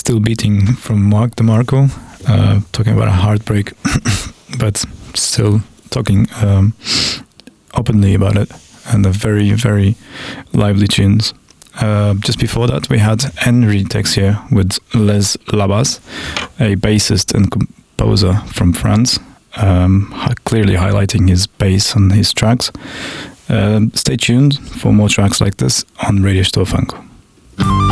Still Beating from Mark DeMarco, talking about a heartbreak, but still talking openly about it, and a very, very lively tunes. Just before that, we had Henry Texier with Les Labas, a bassist and composer from France, clearly highlighting his bass on his tracks. Stay tuned for more tracks like this on Radio Störfunk.